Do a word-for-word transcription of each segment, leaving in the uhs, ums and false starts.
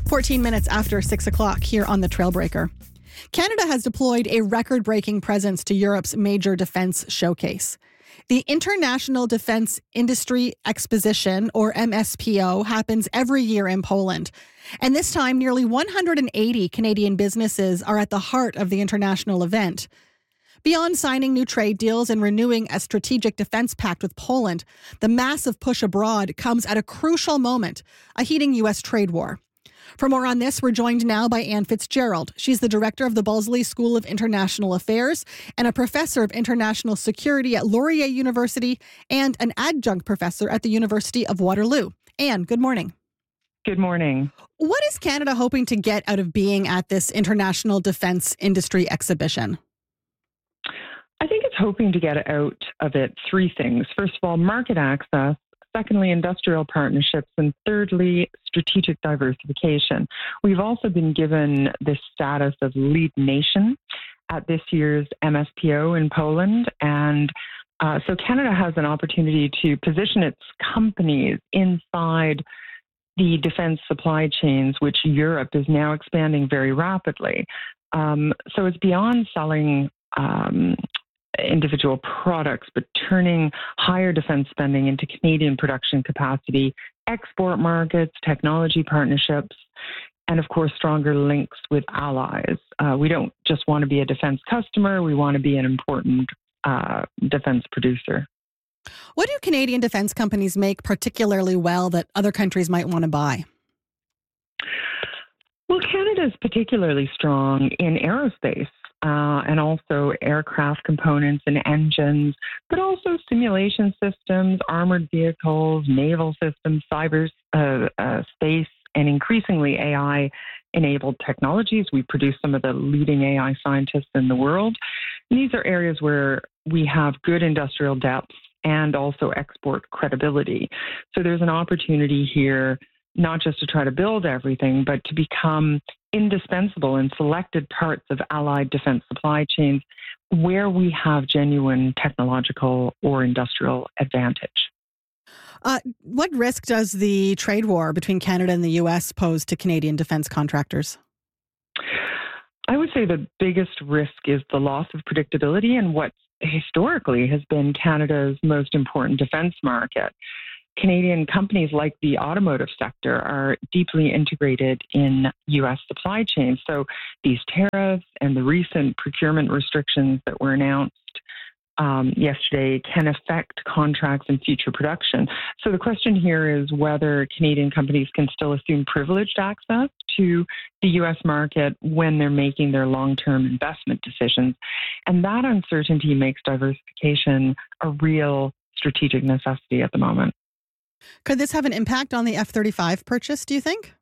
fourteen minutes after six o'clock here on the Trailbreaker. Canada has deployed a record-breaking presence to Europe's major defence showcase. The International Defence Industry Exposition, or M S P O, happens every year in Poland. And this time, nearly one hundred eighty Canadian businesses are at the heart of the international event. Beyond signing new trade deals and renewing a strategic defense pact with Poland, the massive push abroad comes at a crucial moment, a heating U S trade war. For more on this, we're joined now by Anne Fitzgerald. She's the director of the Bulsley School of International Affairs and a professor of international security at Laurier University and an adjunct professor at the University of Waterloo. Anne, good morning. Good morning. What is Canada hoping to get out of being at this International Defense Industry Exhibition? I think it's hoping to get out of it three things. First of all, market access. Secondly, industrial partnerships. And thirdly, strategic diversification. We've also been given this status of lead nation at this year's M S P O in Poland. And uh, so Canada has an opportunity to position its companies inside the defense supply chains, which Europe is now expanding very rapidly. Um, so it's beyond selling um, individual products, but turning higher defense spending into Canadian production capacity, export markets, technology partnerships, and of course, stronger links with allies. Uh, we don't just want to be a defense customer, we want to be an important uh, defense producer. What do Canadian defense companies make particularly well that other countries might want to buy? Well, Canada is particularly strong in aerospace. Uh, and also aircraft components and engines, but also simulation systems, armored vehicles, naval systems, cyber uh, uh, space, and increasingly A I-enabled technologies. We produce some of the leading A I scientists in the world. And these are areas where we have good industrial depth and also export credibility. So there's an opportunity here not just to try to build everything, but to become indispensable in selected parts of allied defense supply chains where we have genuine technological or industrial advantage. Uh, what risk does the trade war between Canada and the U S pose to Canadian defense contractors? I would say the biggest risk is the loss of predictability in what historically has been Canada's most important defense market. Canadian companies like the automotive sector are deeply integrated in U S supply chains. So these tariffs and the recent procurement restrictions that were announced um, yesterday can affect contracts and future production. So the question here is whether Canadian companies can still assume privileged access to the U S market when they're making their long-term investment decisions. And that uncertainty makes diversification a real strategic necessity at the moment. Could this have an impact on the F thirty-five purchase, do you think?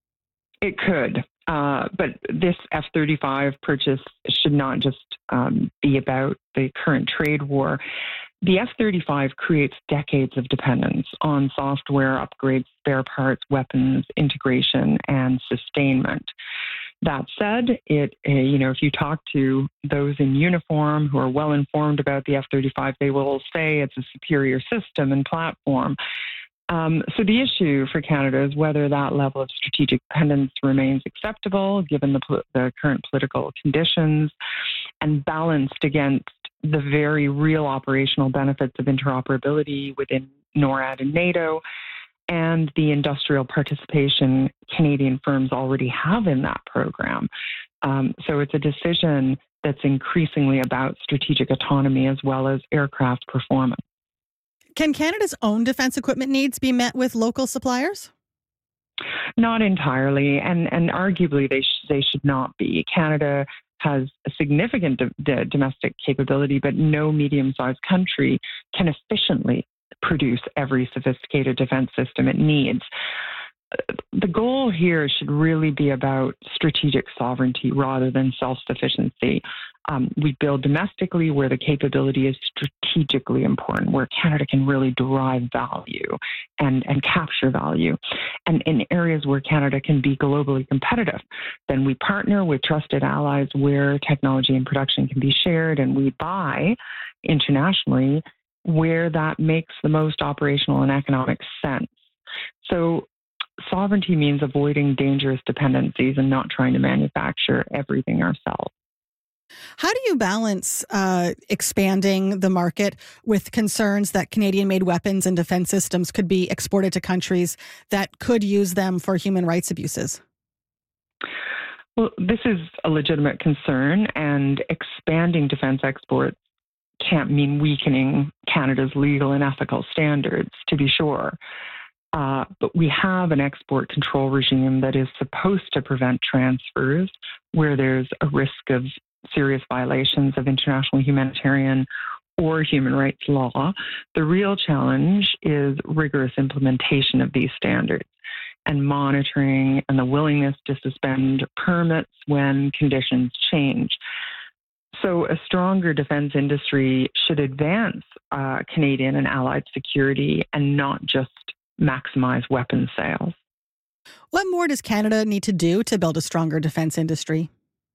It could. Uh, but this F thirty-five purchase should not just um, be about the current trade war. The F thirty-five creates decades of dependence on software upgrades, spare parts, weapons, integration, and sustainment. That said, it uh, you know, if you talk to those in uniform who are well informed about the F thirty-five, they will say it's a superior system and platform. Um, so the issue for Canada is whether that level of strategic dependence remains acceptable given the, pol- the current political conditions and balanced against the very real operational benefits of interoperability within NORAD and NATO and the industrial participation Canadian firms already have in that program. Um, so it's a decision that's increasingly about strategic autonomy as well as aircraft performance. Can Canada's own defense equipment needs be met with local suppliers? Not entirely, and, and arguably they, sh- they should not be. Canada has a significant d- d- domestic capability, but no medium-sized country can efficiently produce every sophisticated defense system it needs. The goal here should really be about strategic sovereignty rather than self-sufficiency. Um, we build domestically where the capability is strategically important, where Canada can really derive value and, and capture value. And in areas where Canada can be globally competitive, then we partner with trusted allies where technology and production can be shared, and we buy internationally where that makes the most operational and economic sense. So sovereignty means avoiding dangerous dependencies and not trying to manufacture everything ourselves. How do you balance uh, expanding the market with concerns that Canadian-made weapons and defense systems could be exported to countries that could use them for human rights abuses? Well, this is a legitimate concern, and expanding defense exports can't mean weakening Canada's legal and ethical standards, to be sure. Uh, but we have an export control regime that is supposed to prevent transfers where there's a risk of serious violations of international humanitarian or human rights law. The real challenge is rigorous implementation of these standards and monitoring and the willingness to suspend permits when conditions change. So a stronger defense industry should advance uh, Canadian and allied security and not just maximize weapons sales. What more does Canada need to do to build a stronger defense industry?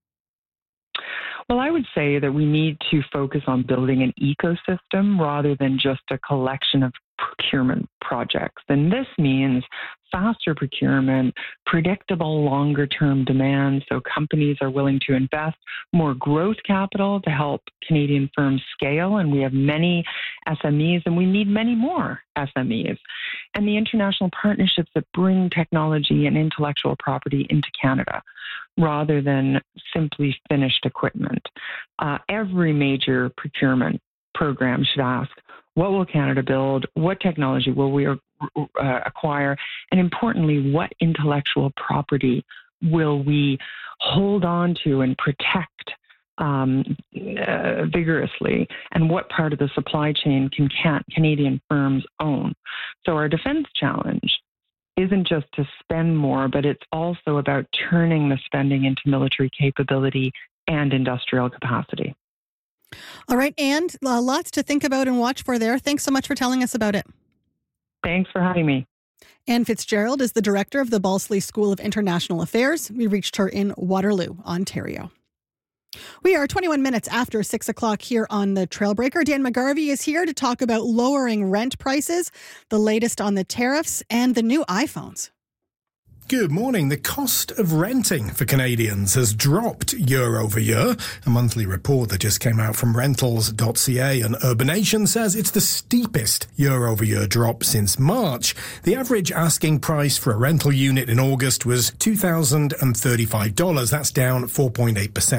Well, I would say that we need to focus on building an ecosystem rather than just a collection of procurement projects. And this means faster procurement, predictable longer-term demand, so companies are willing to invest more growth capital to help Canadian firms scale. And we have many S M Es, and we need many more S M Es. And the international partnerships that bring technology and intellectual property into Canada, rather than simply finished equipment. Uh, every major procurement program should ask, what will Canada build? What technology will we uh, acquire? And importantly, what intellectual property will we hold on to and protect um, uh, vigorously? And what part of the supply chain can, can Canadian firms own? So our defense challenge isn't just to spend more, but it's also about turning the spending into military capability and industrial capacity. All right, and uh, lots to think about and watch for there. Thanks so much for telling us about it. Thanks for having me. Anne Fitzgerald is the director of the Balsley School of International Affairs. We reached her in Waterloo, Ontario. We are twenty-one minutes after six o'clock here on the Trailbreaker. Dan McGarvey is here to talk about lowering rent prices, the latest on the tariffs, and the new iPhones. Good morning. The cost of renting for Canadians has dropped year over year. A monthly report that just came out from rentals dot c a and Urbanation says it's the steepest year over year drop since March. The average asking price for a rental unit in August was two thousand thirty-five dollars. That's down four point eight percent.